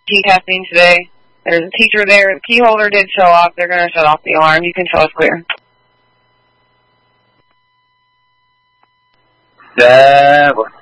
key testing today. There's a teacher there. The key holder did show off. They're going to shut off the alarm. You can show us clear. Yeah, well,